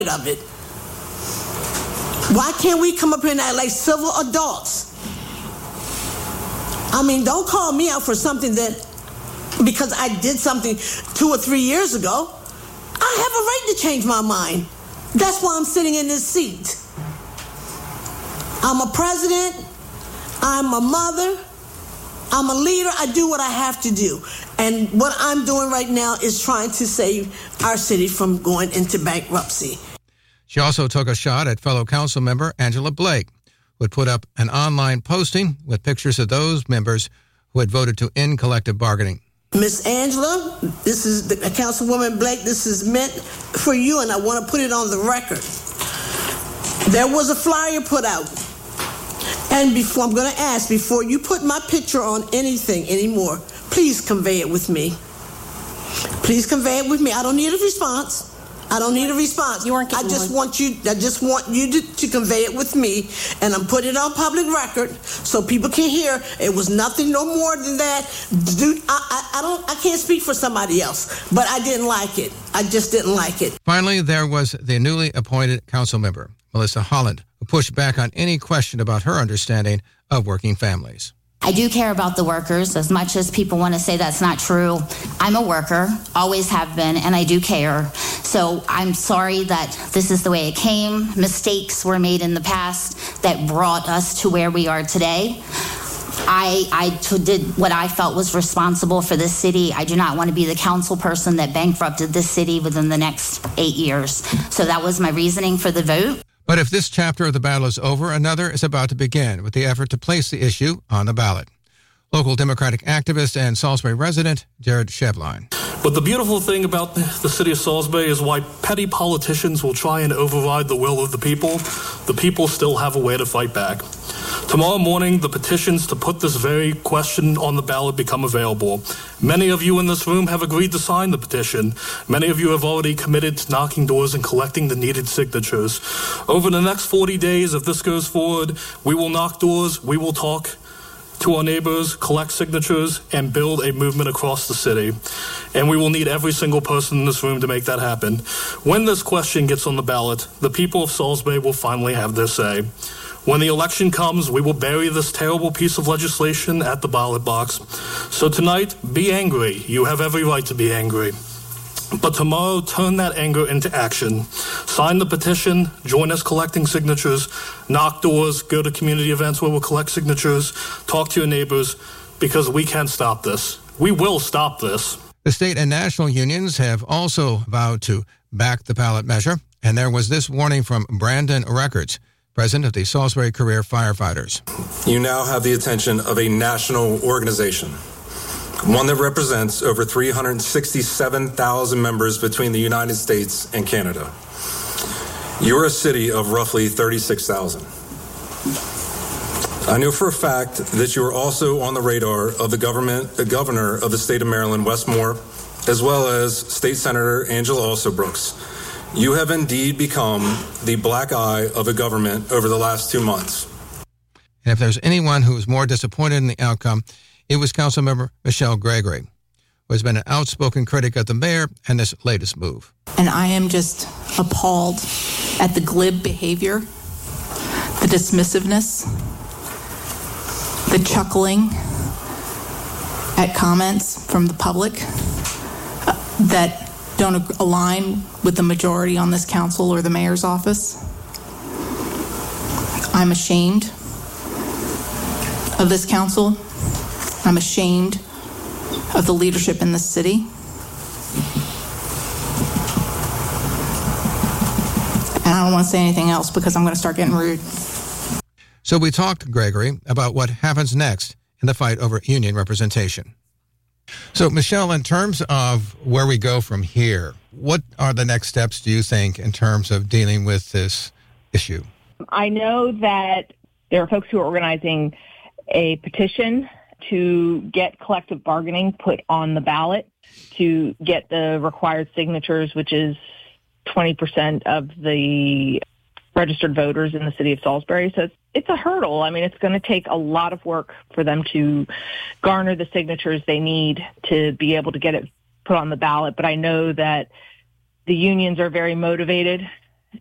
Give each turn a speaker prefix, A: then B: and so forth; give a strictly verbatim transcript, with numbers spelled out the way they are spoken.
A: of it. Why can't we come up here and act like civil adults? I mean, don't call me out for something that, because I did something two or three years ago. I have a right to change my mind. That's why I'm sitting in this seat. I'm a president. I'm a mother. I'm a leader. I do what I have to do. And what I'm doing right now is trying to save our city from going into bankruptcy.
B: She also took a shot at fellow council member Angela Blake, who had put up an online posting with pictures of those members who had voted to end collective bargaining.
A: Miss Angela, this is the Councilwoman Blake, this is meant for you, and I want to put it on the record. There was a flyer put out. And before, I'm going to ask, before you put my picture on anything anymore, please convey it with me. Please convey it with me. I don't need a response. I don't need a response.
C: You weren't
A: I just want you. I just want you to, to convey it with me, and I'm putting it on public record so people can hear. It was nothing, no more than that. Dude, I, I, I don't. I can't speak for somebody else, but I didn't like it. I just didn't like it.
B: Finally, there was the newly appointed council member, Melissa Holland, who pushed back on any question about her understanding of working families.
C: I do care about the workers as much as people want to say that's not true. I'm a worker, always have been, and I do care. So I'm sorry that this is the way it came. Mistakes were made in the past that brought us to where we are today. I, I t- did what I felt was responsible for this city. I do not want to be the council person that bankrupted this city within the next eight years. So that was my reasoning for the vote.
B: But if this chapter of the battle is over, another is about to begin with the effort to place the issue on the ballot. Local Democratic activist and Salisbury resident Jared Shevline.
D: But the beautiful thing about the city of Salisbury is why petty politicians will try and override the will of the people, the people still have a way to fight back. Tomorrow morning, the petitions to put this very question on the ballot become available. Many of you in this room have agreed to sign the petition. Many of you have already committed to knocking doors and collecting the needed signatures. Over the next forty days, if this goes forward, we will knock doors, we will talk to our neighbors, collect signatures, and build a movement across the city. And we will need every single person in this room to make that happen. When this question gets on the ballot, the people of Salisbury will finally have their say. When the election comes, we will bury this terrible piece of legislation at the ballot box. So tonight, be angry. You have every right to be angry. But tomorrow, turn that anger into action. Sign the petition, join us collecting signatures, knock doors, go to community events where we'll collect signatures, talk to your neighbors, because we can stop this. We will stop this.
B: The state and national unions have also vowed to back the ballot measure, and there was this warning from Brandon Records, president of the Salisbury Career Firefighters.
E: You now have the attention of a national organization, one that represents over three hundred sixty-seven thousand members between the United States and Canada. You're a city of roughly thirty-six thousand. I know for a fact that you are also on the radar of the government, the governor of the state of Maryland, Wes Moore, as well as State Senator Angela Alsobrooks. You have indeed become the black eye of a government over the last two months.
B: And if there's anyone who was more disappointed in the outcome, it was Councilmember Michelle Gregory, who has been an outspoken critic of the mayor and this latest move.
F: And I am just appalled at the glib behavior, the dismissiveness, the chuckling at comments from the public uh, that don't align with the majority on this council or the mayor's office. I'm ashamed of this council. I'm ashamed of the leadership in this city. And I don't want to say anything else because I'm going to start getting rude.
B: So we talked to Gregory about what happens next in the fight over union representation. So, Michelle, in terms of where we go from here, what are the next steps, do you think, in terms of dealing with this issue?
G: I know that there are folks who are organizing a petition to get collective bargaining put on the ballot, to get the required signatures, which is twenty percent of the registered voters in the city of Salisbury. So it's, it's a hurdle. I mean, it's going to take a lot of work for them to garner the signatures they need to be able to get it put on the ballot. But I know that the unions are very motivated